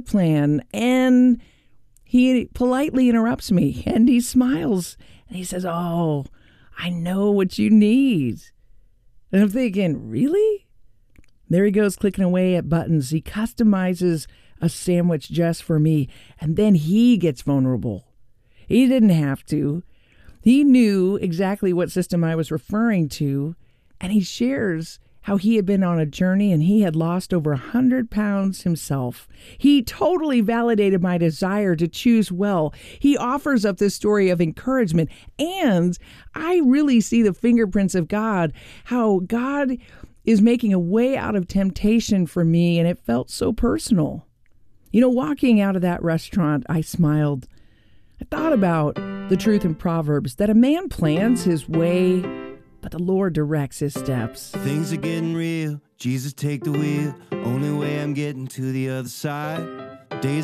plan, and he politely interrupts me, and he smiles, and he says, "Oh, I know what you need." And I'm thinking, really? There he goes, clicking away at buttons. He customizes a sandwich just for me, and then he gets vulnerable. He didn't have to. He knew exactly what system I was referring to, and he shares how he had been on a journey and he had lost over 100 pounds himself. He totally validated my desire to choose well. He offers up this story of encouragement, and I really see the fingerprints of God, how God is making a way out of temptation for me, and it felt so personal. You know, walking out of that restaurant, I smiled. I thought about the truth in Proverbs that a man plans his way, but the Lord directs his steps. Things are getting real. Jesus, take the wheel. Only way I'm getting to the other side.